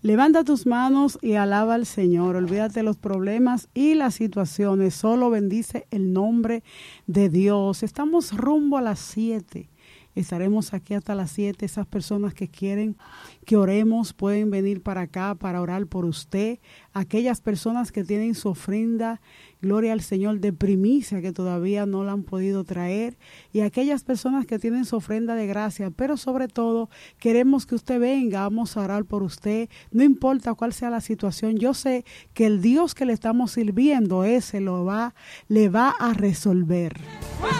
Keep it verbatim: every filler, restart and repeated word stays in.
Levanta tus manos y alaba al Señor. Olvídate de los problemas y las situaciones. Solo bendice el nombre de Dios. Estamos rumbo a las siete. Estaremos aquí hasta las siete. Esas personas que quieren que oremos pueden venir para acá para orar por usted. Aquellas personas que tienen su ofrenda, gloria al Señor, de primicia que todavía no la han podido traer. Y aquellas personas que tienen su ofrenda de gracia. Pero sobre todo queremos que usted venga. Vamos a orar por usted. No importa cuál sea la situación. Yo sé que el Dios que le estamos sirviendo, ese lo va, le va a resolver.